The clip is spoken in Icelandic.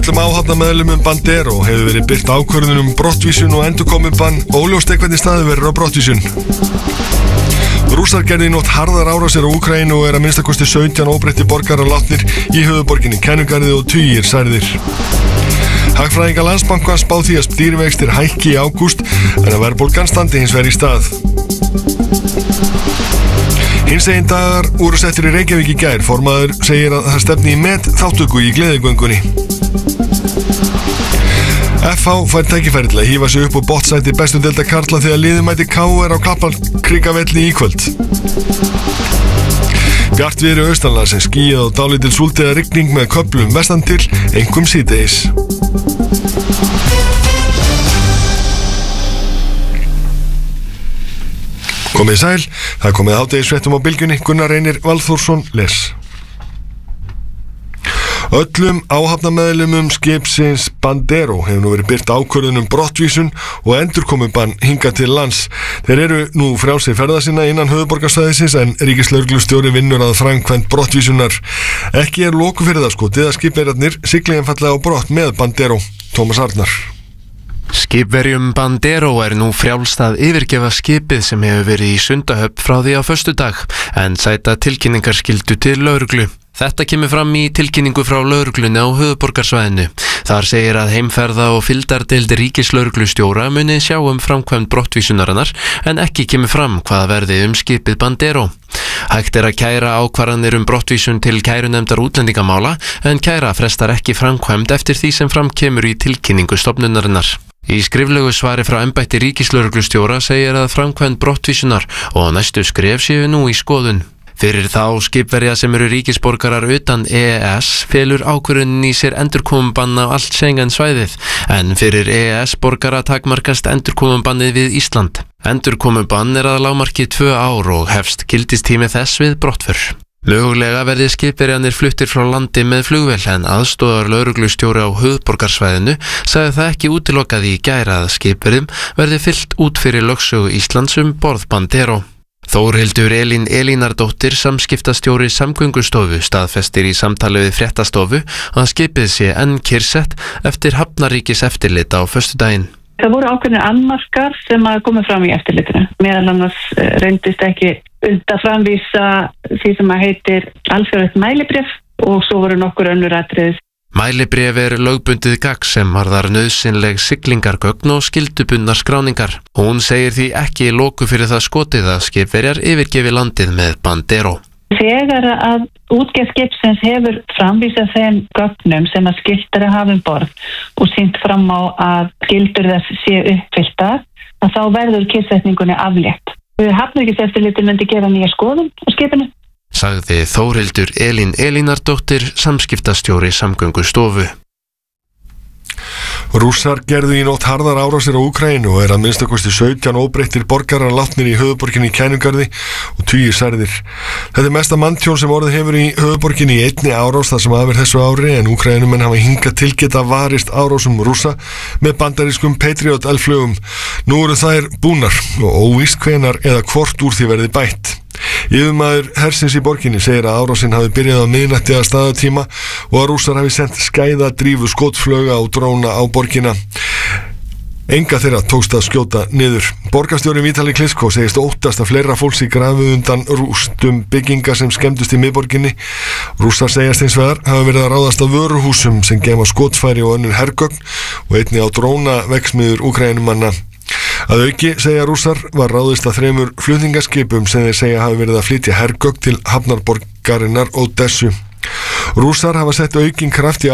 Öllum áhafnarmeðlimum Bandero hefur verið birt ákvörðun brottvísun og endurkomubann. Óljóst hvernig staðið verður á brottvísun. Rússar gerðu í nótt harðar árásir á Úkraínu og að minnstakosti 17 óbreyttir borgarar látnir í höfuðborginni Kænugarði og tugir særðir. Hagfræðingar Landsbankans spá því að stýrivextir hækki í ágúst en að verðbólgan standi hins vegar í stað. Hinsegin dagar voru settir í Reykjavík í gær. Formaður segir að það stefni í þátttöku í gleðigöngunni. FH fær tækifæri til að hífa sig upp úr botnsæti bestu deildar karla þegar liðið mæti KR á Kaplakrikavelli í kvöld. Bjartviðri austanlands en skýjað og dálítil súld eða rigning með köflum vestan til, einkum síðdegis. Komið sæl, það er komið hádegisfréttum á bylgjunni. Gunnar Reynir Valþórsson les. Öllum áhafnarmeðlimum skipsins Bandero hefur nú verið birt ákvörðun brottvísun og endurkomubann hingað til lands. Þeir eru nú frjálsir ferða sinna innan höfuðborgarsvæðisins en ríkislögreglustjóri vinnur að framkvæmd brottvísunar. Ekki er loku fyrir það skotið að skipverjarnir sigli einfaldlega á brott með Bandero. Tómas Arnar. Skipverjum Bandero er nú frjálst að yfirgefa skipið sem hefur verið í Sundahöfn frá því á föstudag en sæta tilkynningarskyldu til lögreglu. Þetta kemur fram í tilkynningu frá lögreglunni á höfuðborgarsvæðinu. Þar segir að heimferða og fylgdardeild ríkislögreglustjóra muni sjá framkvæmd brottvísunarinnar en ekki kemur fram hvað verði skipið Bandero. Hægt er að kæra ákvarðanir brottvísun til kærunefndar útlendingamála en kæra frestar ekki framkvæmd eftir því sem fram kemur í tilkynningu stofnunarinnar. Í skriflegu svari frá embætti ríkislögreglustjóra segir að framkvæmd brottvísunar og næstu skref séu nú í skoðun. Fyrir þá skipverja sem eru ríkisborgarar utan EES felur ákvörðunin í sér endurkomubann á allt Schengen-svæðið en fyrir EES-borgara takmarkast endurkomubannið við Ísland. Endurkomubann er að lágmarki 2 ár og hefst gildistími þess við brottför. Lögulega verði skipverjanir fluttir frá landi með flugvél en aðstoðar lögreglustjóri á höfuðborgarsvæðinu sagði það ekki útilokað í gær að skipverjum verði fyllt út fyrir lögsögu Íslands borð Bandero. Þórhildur Elín Elínardóttir, samskiptastjóri Samgöngustofu, staðfestir í samtali við fréttastofu að skipið sé enn kyrrsett eftir hafnaríkis eftirlit á föstudaginn. Það voru ákveðnir annmarkar sem komu fram í eftirlitinu. Meðal annars reyndist ekki unnt að framvísa því sem heitir alþjóðlegt mælibréf og svo voru nokkur önnur atriði. Mælibréf er lögbundið gagn sem varðar nauðsynleg siglingargögn og skyldubundnar skráningar. Hún segir því ekki loku fyrir það skotið að skipverjar yfirgefi landið með Bandero. Þegar að útgerð skipsins hefur framvísað þeim gögnum sem að skylt að hafa borð og sýnt fram á að skyldur þess sé uppfylltar, að þá verður kyrrsetningunni aflétt. Hafnaríkiseftirlitið myndi gera nýja skoðun á skipinu. Sagði Þórhildur Elín Elínardóttir, samskiptastjóri Samgöngustofu. Rússar gerðu í nótt harðar árásir á Úkraínu og að minnstakosti 17 óbreyttir borgarar látnir í höfuðborginni Kænugarði og tugir særðir. Þetta er mesta manntjón sem orðið hefur í höfuðborginni í einni árás þar sem aðver þessu ári en Úkraínumenn hafa hingað til geta varist árásum Rússa með bandarískum Patriot L-flugum. Nú eru þær búnar og óvíst hvenar eða hvort úr því verði bætt. Yfirmaður hersins í borginni segir að árásin hafi byrjað á miðnætti að staðartíma og að Rússar hafi sendt skæðadrífu skotflöga og dróna á borgina. Enga þeirra tókst að skjóta niður. Borgarstjóri Vítali Klitschko segist óttast að fleira fólks í grafu undan rústum bygginga sem skemmdust í miðborginni. Rússar segjast hins vegar hafa verið að ráðast á vöruhúsum sem geyma skotfæri og önnur hergögn og einnig á drónaverksmiðjur Úkraínumanna. Að auki, segja Rússar, var ráðist að 3 flutningaskipum sem þeir segja hafi verið að flytja hergögn til hafnarborgarinnar Odessu. Rússar hafa sett aukinn kraft í